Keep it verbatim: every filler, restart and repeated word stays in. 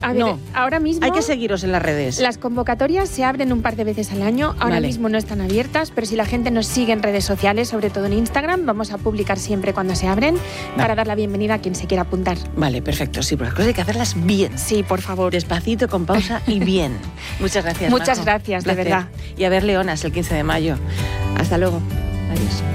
A ver, no, ahora mismo... hay que seguiros en las redes. Las convocatorias se abren un par de veces al año. Ahora Vale. mismo no están abiertas, pero si la gente nos sigue en redes sociales, sobre todo en Instagram, vamos a publicar siempre cuando se abren Vale. para dar la bienvenida a quien se quiera apuntar. Vale, perfecto. Sí, pero las cosas hay que hacerlas bien. Sí, por favor. Despacito, con pausa y bien. Muchas gracias, Muchas Majo. gracias, de Placer. verdad. Y a ver Leonas el quince de mayo. Hasta luego. Adiós.